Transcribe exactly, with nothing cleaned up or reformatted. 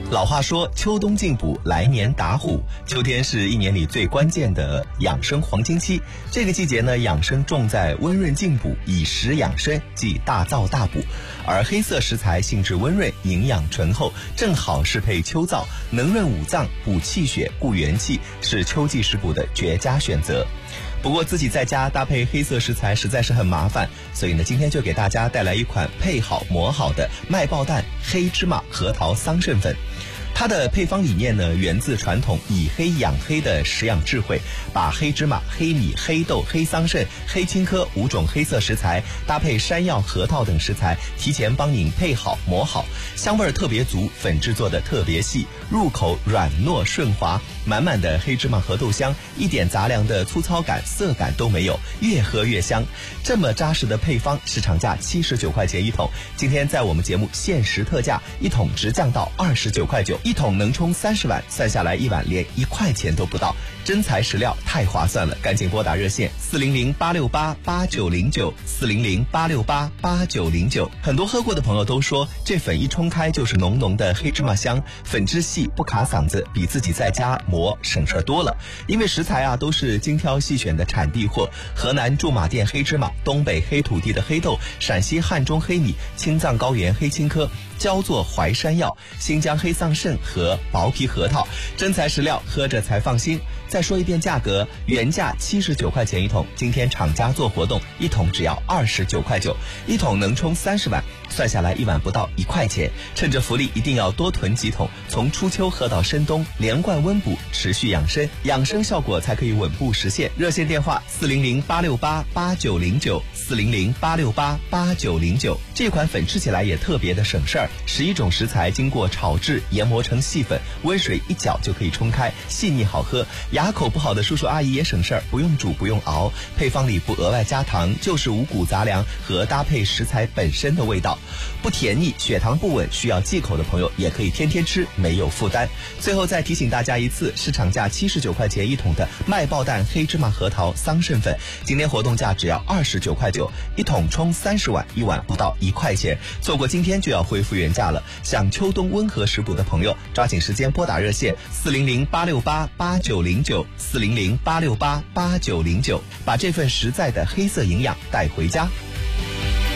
老话说秋冬进补，来年打虎。秋天是一年里最关键的养生黄金期，这个季节呢，养生重在温润进补，以食养生，即大燥大补。而黑色食材性质温润，营养醇厚，正好适配秋燥，能润五脏，补气血，固元气，是秋季食补的绝佳选择。不过自己在家搭配黑色食材实在是很麻烦，所以呢，今天就给大家带来一款配好磨好的麦爆蛋黑芝麻核桃桑葚粉。它的配方理念呢，源自传统以黑养黑的食养智慧，把黑芝麻、黑米、黑豆、黑桑葚、黑青稞五种黑色食材搭配山药、核桃等食材，提前帮您配好磨好，香味儿特别足，粉制作的特别细，入口软糯顺滑，满满的黑芝麻核豆香，一点杂粮的粗糙感、涩感都没有，越喝越香。这么扎实的配方，市场价七十九块钱一桶，今天在我们节目限时特价，一桶直降到二十九块九。一桶能冲三十碗，算下来一碗连一块钱都不到，真材实料，太划算了！赶紧拨打热线四零零八六八八九零九四零零八六八八九零九。很多喝过的朋友都说，这粉一冲开就是浓浓的黑芝麻香，粉质细不卡嗓子，比自己在家磨省事多了。因为食材啊都是精挑细选的产地货，河南驻马店黑芝麻，东北黑土地的黑豆，陕西汉中黑米，青藏高原黑青稞，焦作淮山药，新疆黑桑葚和薄皮核桃，真材实料，喝着才放心。再说一遍价格，原价七十九块钱一桶，今天厂家做活动，一桶只要二十九块九，一桶能冲三十碗，算下来一碗不到一块钱。趁着福利，一定要多囤几桶，从初秋喝到深冬，连贯温补，持续养生，养生效果才可以稳步实现。热线电话四零零八六八八九零九四零零八六八八九零九。这款粉吃起来也特别的省事儿，十一种食材经过炒制研磨成细粉，温水一搅就可以冲开，细腻好喝。牙口不好的叔叔阿姨也省事儿，不用煮不用熬，配方里不额外加糖，就是五谷杂粮和搭配食材本身的味道，不甜腻，血糖不稳需要忌口的朋友也可以天天吃，没有负担。最后再提醒大家一次，市场价七十九块钱一桶的麦爆蛋黑芝麻核桃桑葚粉，今天活动价只要二十九块九，一桶冲三十碗，一碗不到一块钱，错过今天就要恢复原价了。想秋冬温和食补的朋友，抓紧时间拨打热线四零零八六八八九零九四零零八六八八九零九，把这份实在的黑色营养带回家。